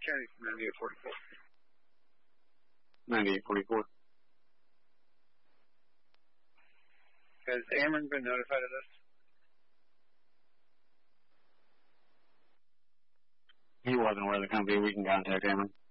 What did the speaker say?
County from 9844. 9844. Has Ameren been notified of this? He wasn't aware of the company. We can contact Ameren.